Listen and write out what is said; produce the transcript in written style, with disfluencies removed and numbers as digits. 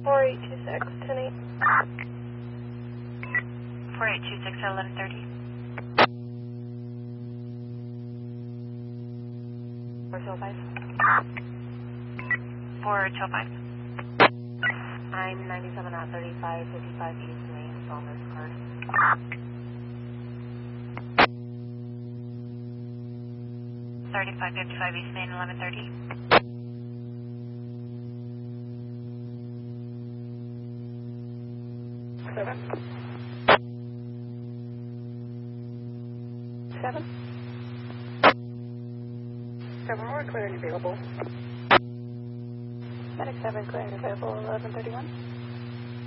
4826, 10-8. 4826 at 11:30. 425. 425. I'm 97 at 3555 East Main, Salmers Card. 3555 East Main, 11:30. 7. 7 more, clear and available. Medic 7, clear and available, 11:31.